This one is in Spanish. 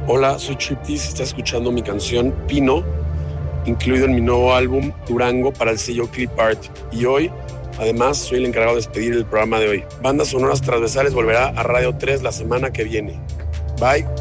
Hola, soy Triptis y estás escuchando mi canción Pino, incluido en mi nuevo álbum Durango para el sello Clip Art. Y hoy, además, soy el encargado de despedir el programa de hoy. Bandas Sonoras Transversales volverá a Radio 3 la semana que viene. Bye.